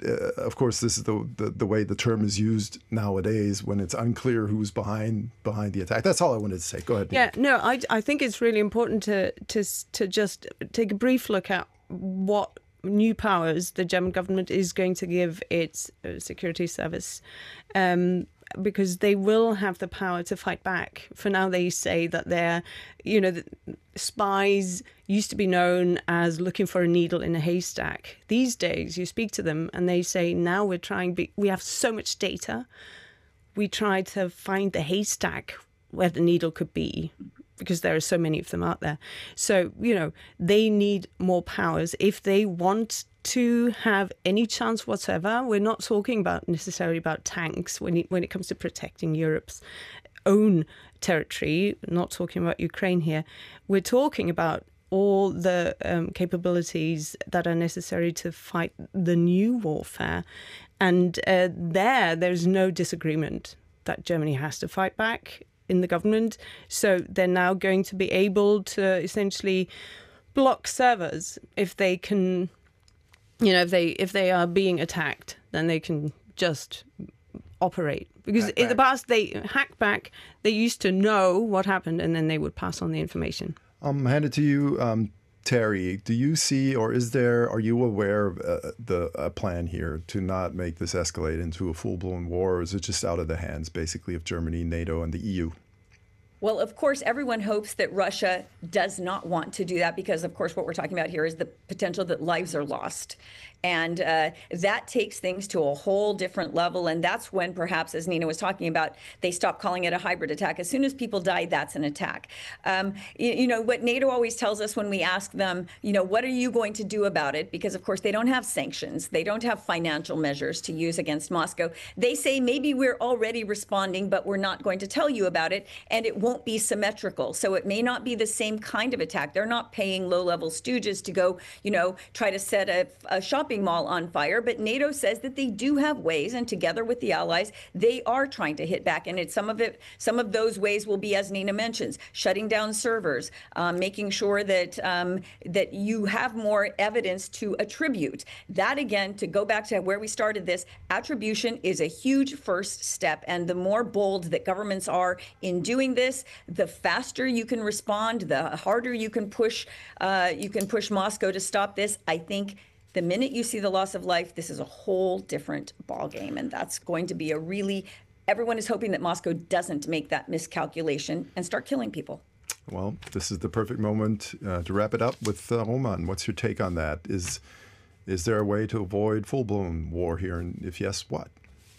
of course, this is the way the term is used nowadays when it's unclear who's behind the attack. That's all I wanted to say. Go ahead. Yeah, no, I think it's really important to just take a brief look at what new powers the German government is going to give its security service, because they will have the power to fight back. For now, they say that they're, the spies used to be known as looking for a needle in a haystack. These days, you speak to them and they say, now we have so much data. We try to find the haystack where the needle could be, because there are so many of them out there. So, they need more powers if they want to have any chance whatsoever. We're not talking necessarily about tanks when it comes to protecting Europe's own territory. Not talking about Ukraine here. We're talking about all the capabilities that are necessary to fight the new warfare. And there's no disagreement that Germany has to fight back in the government. So they're now going to be able to essentially block servers if they can, if they are being attacked, then they can just operate. Because in the past, they hacked back, they used to know what happened, and then they would pass on the information. Hand it to you, Terry. Do you see, or are you aware of a plan here to not make this escalate into a full-blown war, or is it just out of the hands, basically, of Germany, NATO, and the EU? Well, of course, everyone hopes that Russia does not want to do that because, of course, what we're talking about here is the potential that lives are lost. And that takes things to a whole different level. And that's when perhaps, as Nina was talking about, they stop calling it a hybrid attack. As soon as people die, that's an attack. What NATO always tells us when we ask them, what are you going to do about it? Because, of course, they don't have sanctions. They don't have financial measures to use against Moscow. They say, maybe we're already responding, but we're not going to tell you about it. And it won't be symmetrical. So it may not be the same kind of attack. They're not paying low-level stooges to go, try to set a shopping mall on fire. But NATO says that they do have ways, and together with the allies, they are trying to hit back. And some of those ways will be, as Nina mentions, shutting down servers, making sure that you have more evidence to attribute. That, again, to go back to where we started this, attribution is a huge first step. And the more bold that governments are in doing this, the faster you can respond, the harder you can push Moscow to stop this. I think the minute you see the loss of life, this is a whole different ballgame. And that's going to be everyone is hoping that Moscow doesn't make that miscalculation and start killing people. Well, this is the perfect moment to wrap it up with Roman. What's your take on that? Is there a way to avoid full-blown war here? And if yes, what?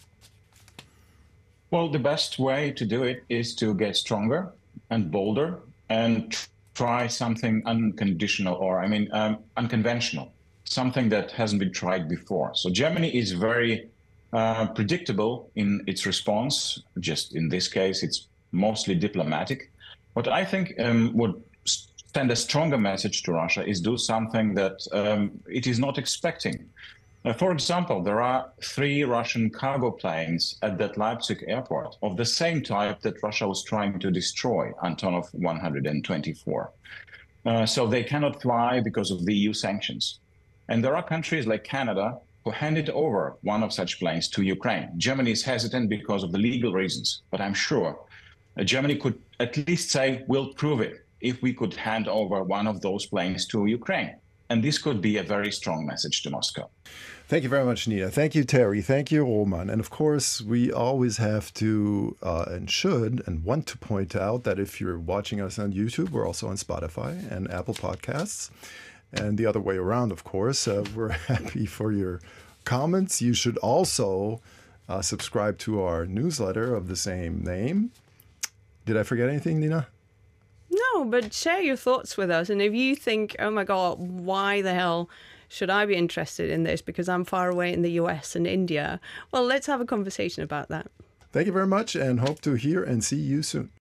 Well, the best way to do it is to get stronger and bolder and try something unconditional unconventional, something that hasn't been tried before. So Germany is very predictable in its response. Just in this case, it's mostly diplomatic. What I think would send a stronger message to Russia is do something that it is not expecting. For example, there are 3 Russian cargo planes at that Leipzig airport of the same type that Russia was trying to destroy, Antonov 124. So they cannot fly because of the EU sanctions. And there are countries like Canada who handed over one of such planes to Ukraine. Germany is hesitant because of the legal reasons, but I'm sure Germany could at least say, we'll prove it if we could hand over one of those planes to Ukraine. And this could be a very strong message to Moscow. Thank you very much, Nina. Thank you, Terry. Thank you, Roman. And of course, we always have to and should and want to point out that if you're watching us on YouTube, we're also on Spotify and Apple Podcasts. And the other way around, of course, we're happy for your comments. You should also subscribe to our newsletter of the same name. Did I forget anything, Nina? No, but share your thoughts with us. And if you think, oh my God, why the hell should I be interested in this because I'm far away in the US and India? Well, let's have a conversation about that. Thank you very much and hope to hear and see you soon.